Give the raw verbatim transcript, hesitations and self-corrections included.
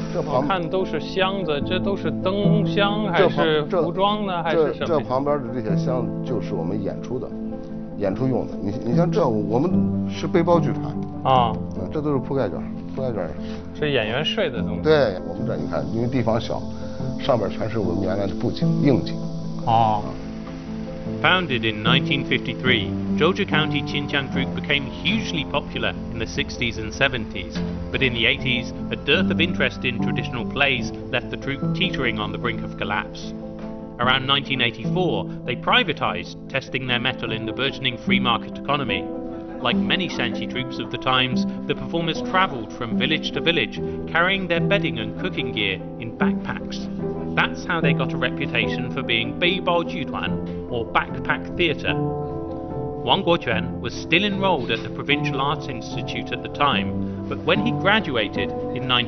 这旁我看都是箱子，这都是灯箱还是服装呢？还是什么？ 这旁边的这些箱就是我们演出的，演出用的。你你像这，我们是背包剧团啊， 嗯，这都是铺盖卷，铺盖卷是演员睡的东西。 对，我们这你看，因为地方小，上面全是我们原来的布景硬景。 哦。 Founded in nineteen fifty-three, Georgia County Chin-Chan Troupe became hugely popular in the sixties and seventies, but in the eighties, a dearth of interest in traditional plays left the troupe teetering on the brink of collapse. Around nineteen eighty-four, they privatized, testing their mettle in the burgeoning free market economy. Like many Shanxi troupes of the times, the performers traveled from village to village, carrying their bedding and cooking gear in backpacks. That's how they got a reputation for being Beibao Jutuan, or backpack theatre. Wang Guoquan was still enrolled at the Provincial Arts Institute at the time, but when he graduated in nineteen